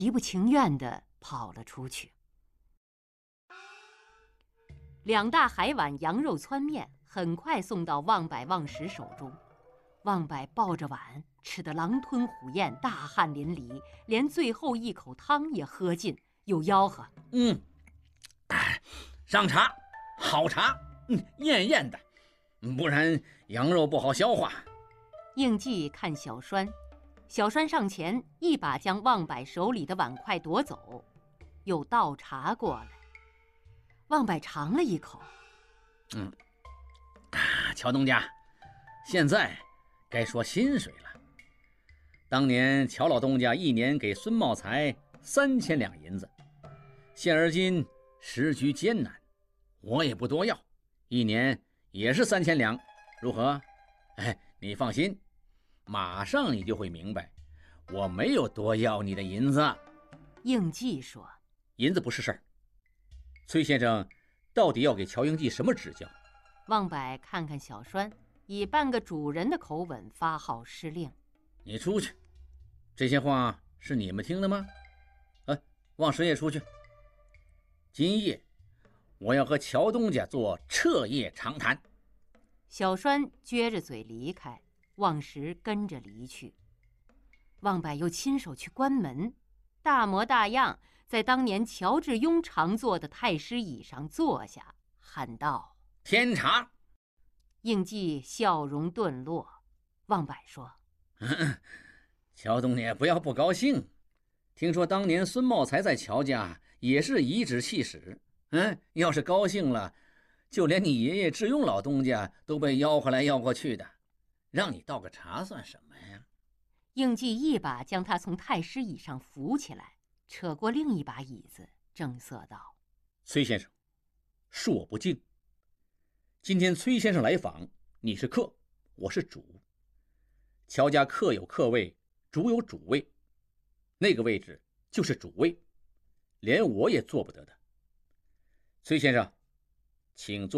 极不情愿地跑了出去。2大海碗羊肉汆面很快送到望百、望石手中。望百抱着碗，吃得狼吞虎咽，大汗淋漓，连最后一口汤也喝尽，又吆喝：“ 上茶，好茶，艳艳的，不然羊肉不好消化。” 应季看小栓，小栓上前一把将望百手里的碗筷夺走，又倒茶过来。望百尝了一口， 乔东家，现在该说薪水了。当年乔老东家1年给孙茂才3000两银子，现而今时局艰难，我也不多要，1年也是3000两，如何？你放心，马上你就会明白，我没有多要你的银子。 应季说：“ 银子不是事儿，崔先生到底要给乔应季什么指教？” 望百看看小栓，以半个主人的口吻发号施令：“ 你出去，这些话是你们听的吗？望石也出去。今夜我要和乔东家做彻夜长谈。” 小栓撅着嘴离开，望石跟着离去。望百又亲手去关门，大模大样在当年乔致庸常坐的太师椅上坐下，喊道：“ 添茶。” 应季笑容顿落。望百说：“ 乔东家不要不高兴，听说当年孙茂才在乔家也是颐指气使，要是高兴了，就连你爷爷致庸老东家都被吆回来吆过去的，让你倒个茶算什么呀？” 应季一把将他从太师椅上扶起来，扯过另一把椅子，正色道：“ 崔先生，恕我不敬。今天崔先生来访，你是客，我是主。乔家客有客位，主有主位，那个位置就是主位，连我也做不得的。崔先生，请坐。”